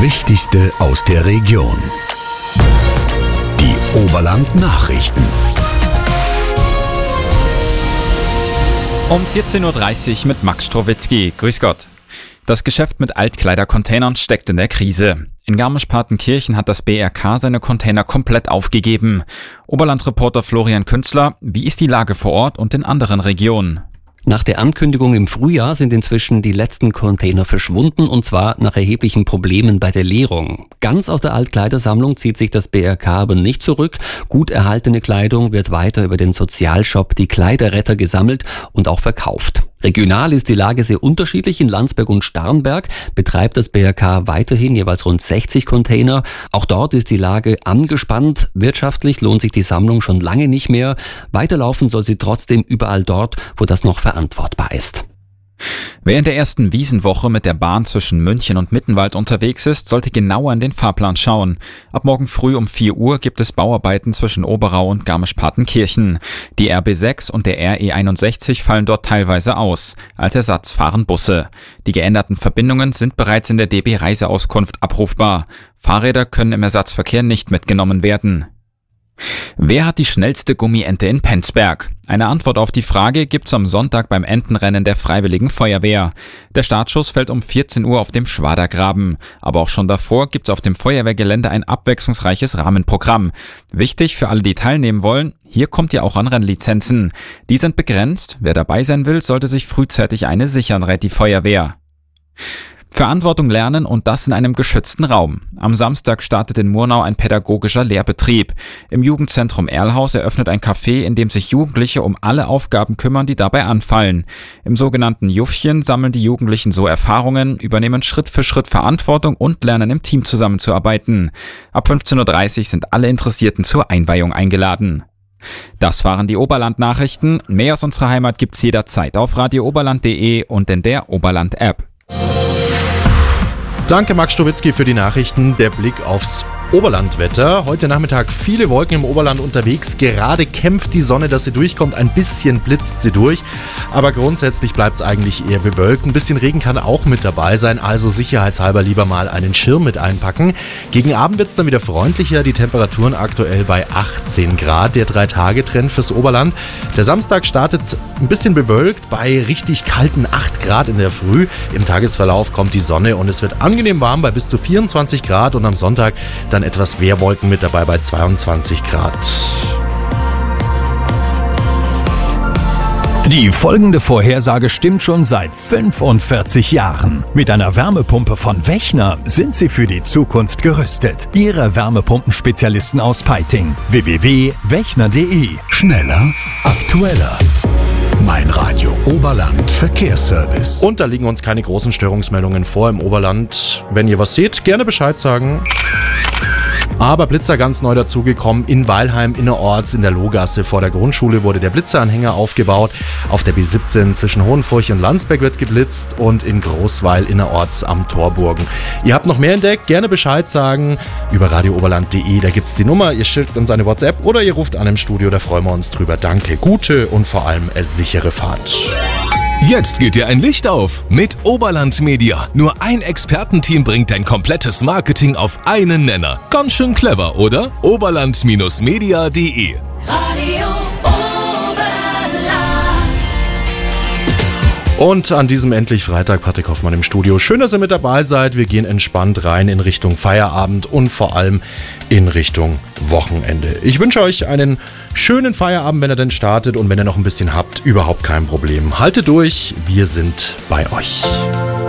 Wichtigste aus der Region. Die Oberland-Nachrichten. Um 14.30 Uhr mit Max Strowitzki. Grüß Gott. Das Geschäft mit Altkleidercontainern steckt in der Krise. In Garmisch-Partenkirchen hat das BRK seine Container komplett aufgegeben. Oberlandreporter Florian Künzler, wie ist die Lage vor Ort und in anderen Regionen? Nach der Ankündigung im Frühjahr sind inzwischen die letzten Container verschwunden, und zwar nach erheblichen Problemen bei der Leerung. Ganz aus der Altkleidersammlung zieht sich das BRK aber nicht zurück. Gut erhaltene Kleidung wird weiter über den Sozialshop Die Kleiderretter gesammelt und auch verkauft. Regional ist die Lage sehr unterschiedlich. In Landsberg und Starnberg betreibt das BRK weiterhin jeweils rund 60 Container. Auch dort ist die Lage angespannt. Wirtschaftlich lohnt sich die Sammlung schon lange nicht mehr. Weiterlaufen soll sie trotzdem überall dort, wo das noch verantwortbar ist. Wer in der ersten Wiesenwoche mit der Bahn zwischen München und Mittenwald unterwegs ist, sollte genauer in den Fahrplan schauen. Ab morgen früh um 4 Uhr gibt es Bauarbeiten zwischen Oberau und Garmisch-Partenkirchen. Die RB6 und der RE61 fallen dort teilweise aus. Als Ersatz fahren Busse. Die geänderten Verbindungen sind bereits in der DB Reiseauskunft abrufbar. Fahrräder können im Ersatzverkehr nicht mitgenommen werden. Wer hat die schnellste Gummiente in Penzberg? Eine Antwort auf die Frage gibt's am Sonntag beim Entenrennen der Freiwilligen Feuerwehr. Der Startschuss fällt um 14 Uhr auf dem Schwadergraben. Aber auch schon davor gibt's auf dem Feuerwehrgelände ein abwechslungsreiches Rahmenprogramm. Wichtig für alle, die teilnehmen wollen, hier kommt ihr auch an Rennlizenzen. Die sind begrenzt. Wer dabei sein will, sollte sich frühzeitig eine sichern, rät die Feuerwehr. Verantwortung lernen und das in einem geschützten Raum. Am Samstag startet in Murnau ein pädagogischer Lehrbetrieb. Im Jugendzentrum Erlhaus eröffnet ein Café, in dem sich Jugendliche um alle Aufgaben kümmern, die dabei anfallen. Im sogenannten Juffchen sammeln die Jugendlichen so Erfahrungen, übernehmen Schritt für Schritt Verantwortung und lernen im Team zusammenzuarbeiten. Ab 15.30 Uhr sind alle Interessierten zur Einweihung eingeladen. Das waren die Oberland-Nachrichten. Mehr aus unserer Heimat gibt's jederzeit auf radiooberland.de und in der Oberland-App. Danke Max Strowitzki für die Nachrichten. Der Blick aufs Oberlandwetter. Heute Nachmittag viele Wolken im Oberland unterwegs. Gerade kämpft die Sonne, dass sie durchkommt. Ein bisschen blitzt sie durch. Aber grundsätzlich bleibt es eigentlich eher bewölkt. Ein bisschen Regen kann auch mit dabei sein. Also sicherheitshalber lieber mal einen Schirm mit einpacken. Gegen Abend wird es dann wieder freundlicher. Die Temperaturen aktuell bei 18 Grad. Der 3-Tage-Trend fürs Oberland. Der Samstag startet ein bisschen bewölkt bei richtig kalten 8 Grad in der Früh. Im Tagesverlauf kommt die Sonne und es wird angenehm warm bei bis zu 24 Grad. Und am Sonntag dann etwas Wehrwolken mit dabei bei 22 Grad. Die folgende Vorhersage stimmt schon seit 45 Jahren. Mit einer Wärmepumpe von Wechner sind Sie für die Zukunft gerüstet. Ihre Wärmepumpenspezialisten aus Peiting. www.wechner.de. Schneller, aktueller. Mein Radio Oberland Verkehrsservice. Und da liegen uns keine großen Störungsmeldungen vor im Oberland. Wenn ihr was seht, gerne Bescheid sagen. Aber Blitzer ganz neu dazugekommen. In Weilheim innerorts in der Lohgasse vor der Grundschule wurde der Blitzeranhänger aufgebaut. Auf der B17 zwischen Hohenfurch und Landsberg wird geblitzt und in Großweil innerorts am Torburgen. Ihr habt noch mehr entdeckt, gerne Bescheid sagen über radiooberland.de. Da gibt's die Nummer, ihr schickt uns eine WhatsApp oder ihr ruft an im Studio, da freuen wir uns drüber. Danke, gute und vor allem sichere Fahrt. Jetzt geht dir ein Licht auf mit Oberland Media. Nur ein Expertenteam bringt dein komplettes Marketing auf einen Nenner. Ganz schön clever, oder? Oberland-media.de. Radio Oberland. Und an diesem endlich Freitag, Patrick Hoffmann im Studio. Schön, dass ihr mit dabei seid. Wir gehen entspannt rein in Richtung Feierabend und vor allem in Richtung Wochenende. Ich wünsche euch einen schönen Feierabend, wenn ihr denn startet, und wenn ihr noch ein bisschen habt, überhaupt kein Problem. Haltet durch, wir sind bei euch.